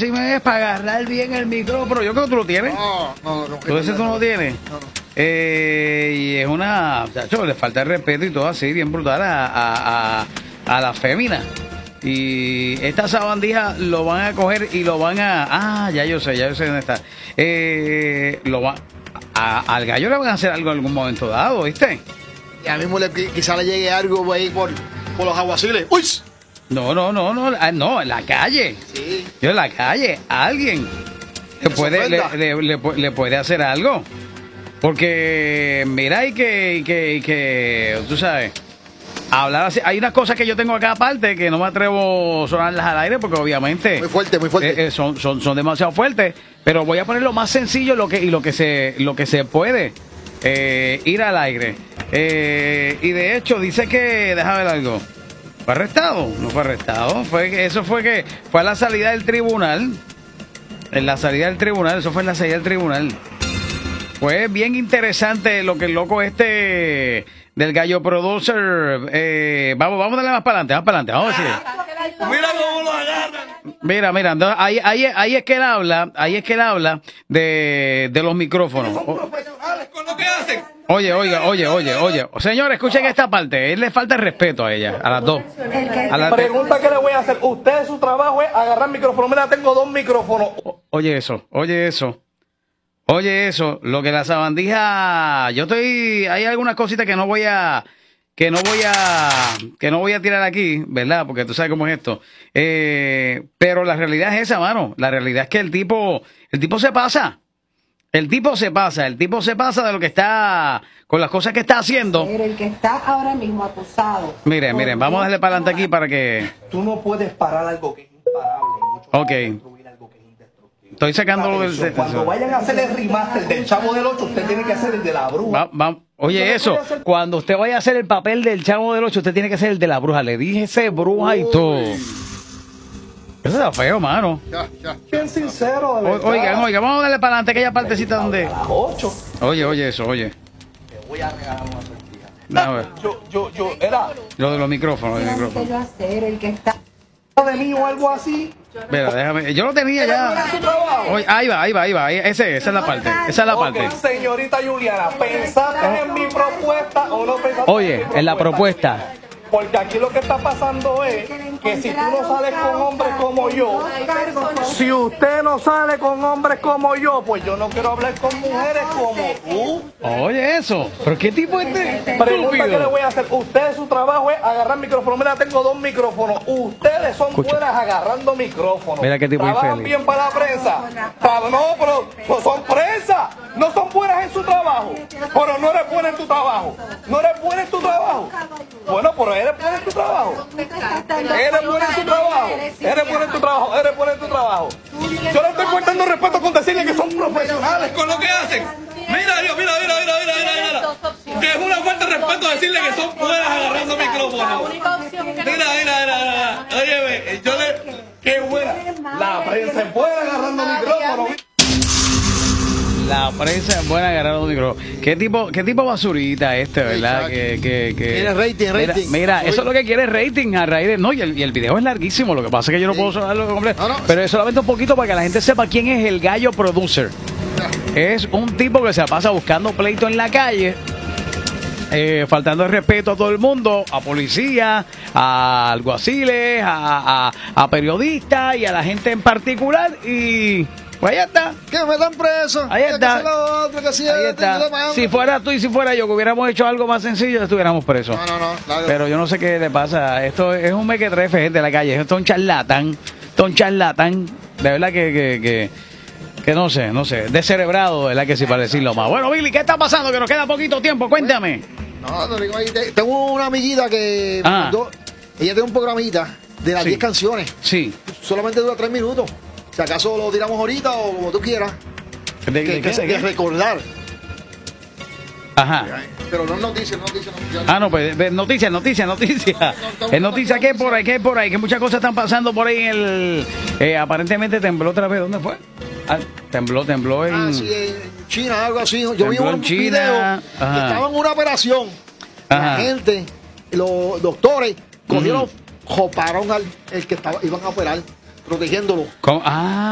sí me es para agarrar bien el micrófono. Yo creo que tú lo tienes. No. ¿Tú ese tú no lo tienes? No. Y es una... Chacho, le falta el respeto y todo así, bien brutal a la fémina. Y esta sabandija lo van a coger y lo van a... ya yo sé dónde está. Al gallo le van a hacer algo en algún momento dado, ¿viste? Y a mismo quizá le llegue algo ahí por los aguaciles. ¡Uy! No, en la calle. Sí. Yo en la calle, alguien le puede hacer algo. Porque mira, y que tú sabes, hablar así. Hay unas cosas que yo tengo acá aparte que no me atrevo a sonarlas al aire porque obviamente Muy fuerte. Son demasiado fuertes. Pero voy a poner lo más sencillo lo que se puede ir al aire. Y de hecho dice que, déjame ver algo. ¿Fue arrestado? No fue arrestado. Fue a la salida del tribunal. Eso fue en la salida del tribunal. Fue bien interesante lo que el loco del gallo producer. Vamos a darle más para adelante. Vamos a decir. Mira cómo lo agarran. Mira, entonces, ahí es que él habla de los micrófonos. Profesionales con lo que hacen. Oye. Señores, escuchen esta parte. Él le falta el respeto a ella, a las dos. Pregunta que le voy a hacer. Usted, su trabajo es agarrar micrófono. Mira, tengo 2 micrófonos. Oye eso, lo que la sabandija, hay algunas cositas que no voy a tirar aquí, ¿verdad? Porque tú sabes cómo es esto. Pero la realidad es esa, mano. La realidad es que el tipo se pasa. El tipo se pasa de lo que está, con las cosas que está haciendo. Pero el que está ahora mismo acusado. Miren, vamos a darle para adelante aquí para que... Tú no puedes parar algo que es imparable. Ok. Estoy sacándolo del... Cuando vayan a hacer el remaster del Chavo del 8, usted tiene que hacer el de la bruja. Oye, eso, cuando usted vaya a hacer el papel del Chavo del 8, usted tiene que hacer el de la bruja. Le dije ese bruja y todo. Eso está feo, mano. Ya. Bien sincero, de verdad. Oigan, vamos a darle para adelante aquella partecita donde... A las 8. Oye, eso. Te voy a regalar una sortija. A ver. Yo, era... Lo de los micrófonos, ¿Qué yo hacer? El que está de mí o algo así. Mira, déjame. Yo lo tenía ya. Su trabajo. Oye, ahí va. Esa es la parte. Ok, señorita Juliana, ¿pensaste en mi propuesta o no pensaste Oye, en la propuesta. Porque aquí lo que está pasando es que si tú no sales con hombres como yo, si usted no sale con hombres como yo, pues yo no quiero hablar con mujeres como tú. Oye, eso. ¿Pero qué tipo es Pregunta que le voy a hacer. Usted, su trabajo es agarrar micrófonos. Mira, tengo 2 micrófonos. Ustedes son buenas agarrando micrófonos. Mira qué tipo trabajan infeliz. bien para la prensa. No, pero no son prensa. No son buenas en su trabajo. Pero no eres buena en tu trabajo. No eres buena en tu trabajo. Bueno, pero eres buena en tu trabajo. Eres buena en tu trabajo. Eres buena en tu trabajo. Eres buena en tu trabajo. Yo le estoy faltando respeto con decirle que son profesionales con lo que hacen. Mira. Que es una falta de respeto decirle que son buenas agarrando micrófonos. Mira. Oye, qué buena. La prensa es buena agarrando micrófonos. La prensa es buena agarrando micrófonos. ¿Qué tipo basurita ¿verdad? Tiene rating. Mira, eso es lo que quiere rating a raíz de... No, y el video es larguísimo. Lo que pasa es que yo no puedo sonarlo completo. No. Pero es solamente un poquito para que la gente sepa quién es el gallo producer. Es un tipo que se pasa buscando pleito en la calle, faltando el respeto a todo el mundo, a policía, a alguaciles, a periodistas y a la gente en particular. Y pues allá está. Que me dan preso. Ahí está. Ahí está. Si fuera tú y si fuera yo que hubiéramos hecho algo más sencillo, estuviéramos presos. No. Pero yo no sé qué le pasa. Esto es un mequetrefe, gente de la calle. Esto es un charlatán. De verdad que no sé, descerebrado, ¿verdad? Que sí, para decirlo más. Bueno, Billy, ¿qué está pasando? Que nos queda poquito tiempo, cuéntame. No, tengo una amiguita que ella tiene un programita de las 10 canciones. Sí. Solamente dura 3 minutos. Si acaso lo tiramos ahorita o como tú quieras. Que recordar. Ajá. Pero no es noticia. No, pues noticia. Es noticia que hay por ahí, que muchas cosas están pasando por ahí en aparentemente tembló otra vez. ¿Dónde fue? Tembló en... sí, en China, algo así. Yo vi un China. video que estaba en una operación. La gente, los doctores, cogieron, joparon al el que iban a operar, protegiéndolo.